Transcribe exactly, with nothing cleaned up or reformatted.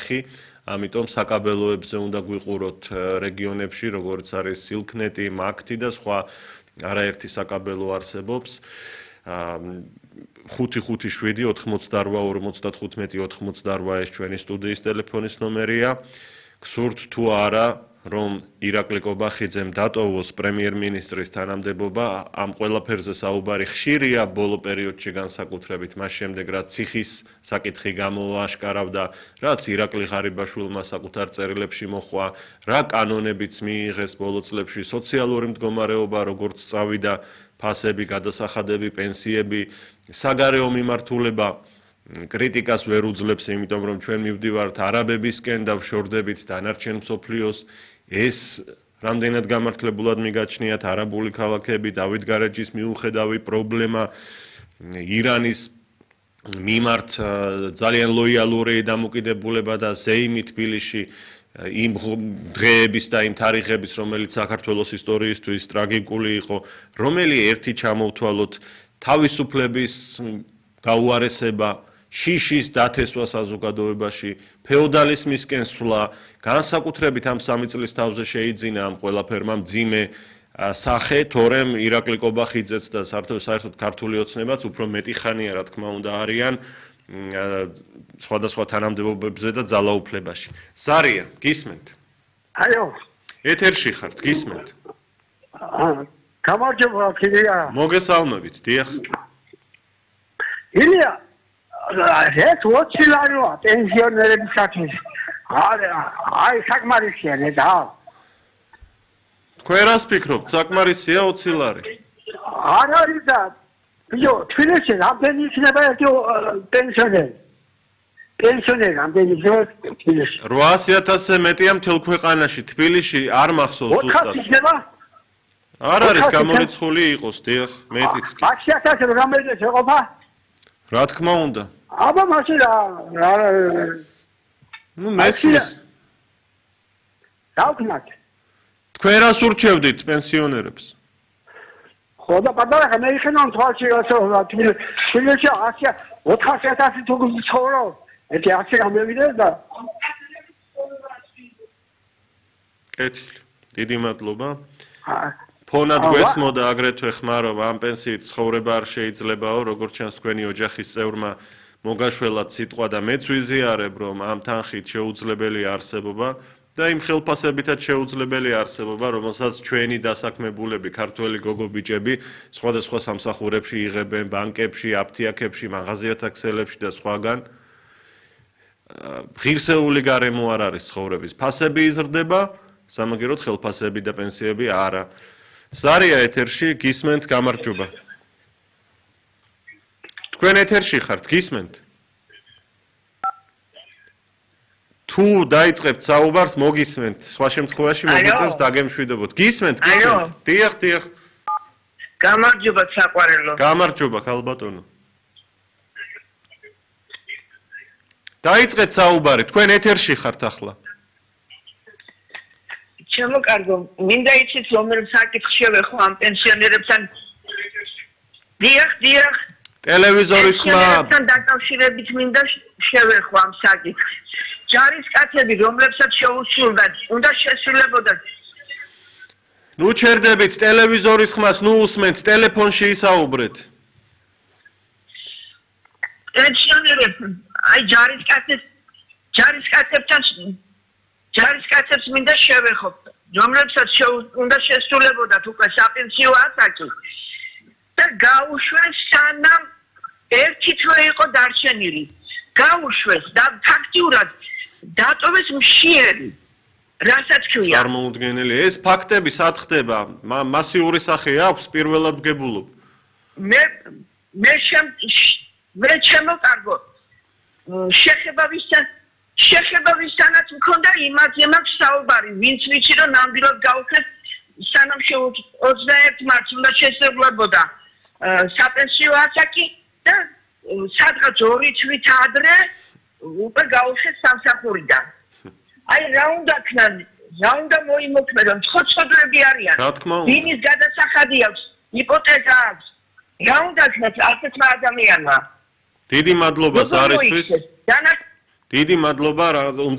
ოჯახი, ამიტომ საკაბელოებზე უნდა გვიყუროთ რეგიონებში, როგორც არის სილქნეტი, მაგთი და სხვა არაერთი საკაბელო არსებობს. ხუთი ხუთი შვიდი ოთხმოცდარვა ორმოცდათხუთმეტი ოთხმოცდარვა ეს ჩვენი სტუდიის ტელეფონის ნომერია. გსურთ თუ არა რომ ირაკლი კობახიძემ დატოვოს პრემიერ-მინისტრის თანამდებობა, ამ ყველაფერზე საუბარი ხშირია ბოლო პერიოდში განსაკუთრებით, მას შემდეგ რაც ციხის საკითხი გამოაშკარავდა, რაც ირაკლი ღარიბაშვილმა საკუთარ წერილებში მოხვა, რა კანონებიც მიიღეს ბოლო წლებში, სოციალური მდგომარეობა როგორც წავიდა, ფასები, გადასახადები, პენსიები, საგარეო მიმართულება კრიტიკას ვერ უძლებს, იმიტომ რომ ჩვენ მივდივართ არაბებისკენ და ვშორდებით დანარჩენ მსოფლიოს. ეს რამდენად გამართლებულად მიგაჩნიათ არაბული ქალაქები, დავით გარეჯის მიუხედავი პრობლემა ირანის მიმართ ძალიან ლოიალური დამოკიდებულება და ზეიმი თბილისში იმ დღეების და იმ თარიღების, რომელიც საქართველოს ისტორიისთვის ტრაგიკული იყო, რომელი ერთი ჩამოვთვალოთ თავისუფლების გაუარესება, შიშის დათესვა საზოგადოებაში, ფეოდალიზმისკენ სვლა, განსაკუთრებით ამ სამი წლის თავზე შეიძინა ამ ყველაფერმა მძიმე სახე, თორემ ირაკლი კობახიძეც და საერთოდ ქართული ოცნებაც უფრო მეტი ხანია, რა თქმა უნდა, არიან სხვადასხვა თანამდებობებზე და ძალაუფლებაში. ზარია, გისმენთ? აიო. ეთერში ხართ, გისმენთ? გამარჯობა, კირია. მოგესალმებით, დიახ. ილია, ეს ოცი ლარია პენსიონერებისათვის. აი, საკმარისია და. თქვენ რას ფიქრობთ, საკმარისია ოცი ლარი? არ არის და ბიო, თბილისში რამდენი იქნება ერთი პენსიონერი? პენსიონერი რამდენი იქნება თბილისში? რვაასი ათასზე მეტია მთელ ქვეყანაში, თბილისში არ მახსოვს ზუსტად. ოთხასი იქნება? არ არის გამორიცხული იყოს, დიახ, მეტიც კი. ათი ათასი რომელზეც ეყოფა? რა თქმა უნდა. აბა მაშინ რა ნუ მესმის. დავკნათ. თქვენ რას ურჩევდით პენსიონერებს? ხო და პატარა მე იქნან თვალში ასე თბილისში ოთხასი ათასი თუ ცხოვრობ, ერთი ასი გამევიდე და კეთილი. დიდი მადლობა. ფონად გვესმოდა აგრეთვე ხმარო ამ პენსიით ცხოვრება არ შეიძლებაო, როგორც ჩანს თქვენი ოჯახის წევრმა მოგაშველათ სიტყვა და მეც ვიზიარებ, რომ ამ თანხით შეუძლებელი არსებობა და იმ ხელფასებითაც შეუძლებელი არსებობა, რომელსაც ჩვენი დასაქმებულები, ქართველი გოგო-ბიჭები სხვადასხვა სამსახურებში იღებენ, ბანკებში, აფთიაქებში, მაღაზიათა ქსელებში და სხვაგან. ღირსეული გარემო არ არის ცხოვრების. ფასები იზრდება, სამაგიეროდ ხელფასები და პენსიები არა. ზარია ეთერში, გისმენთ, გამარჯობა. თქვენ ეთერში ხართ, გისმენთ? თუ დაიწყებთ საუბარს, მოგისმენთ, სხვა შემთხვევაში მოგიწევს დაგემშვიდობოთ. გისმენთ, გისმენთ? დიახ, დიახ. გამარჯობა, საყვარელო. გამარჯობა, ქალბატონო. დაიწყეთ საუბარი, თქვენ ეთერში ხართ ახლა. ჩემო კარგო, მინდა იცით რომელ საკითხს შევეხო ამ პენსიონერებთან? დიახ, დიახ. ტელევიზორის ხმა. პენსიონერებთან დაკავშირებით მინდა შევეხო ამ საკითხს. ჯარისკაცები, რომლებსაც შეუსრულდათ, უნდა შესრულებოდათ. ნუ ჩერდებით ტელევიზორის ხმას, ნუ უსმენთ, ტელეფონში ისაუბრეთ. პენსიონერებს, აი ჯარისკაცებს, ჯარისკაცებთან ჯარისკაცებს მინდა შევეხო, რომლებსაც უნდა შესრულებოდათ უკვე საპენსიო ასაკი და გაუშვეს სანამ ერთი თვე იყო დარჩენილი. გაუშვეს და ფაქტიურად დატოვეს მშიერი. რასაც ქვია. წარმოუდგენელი, ეს ფაქტები სად ხდება? მასიური სახე აქვს, პირველად ვგებულობ. მე მე შენ მე შემოკარგო. შეხება ვისთან შეხება ვისთანაც მქონდა იმაზე მაქვს საუბარი, ვინც ვიცი რომ ნამდვილად გავხეთ სანამ ოცდაერთი მარტს უნდა შესრულებოდა საპენსიო ასაკი და სადღაც ორი თვით ადრე უკვე გავხეთ სამსახურიდან. აი რა უნდა ქნან, რა უნდა მოიმოქმედონ, ხოცოდები არიან. ვინის გადასახადი აქვს, იპოთეკა აქვს. რა უნდა ქნათ ასეთმა ადამიანმა? დიდი მადლობა ზარისთვის. დიდი მადლობა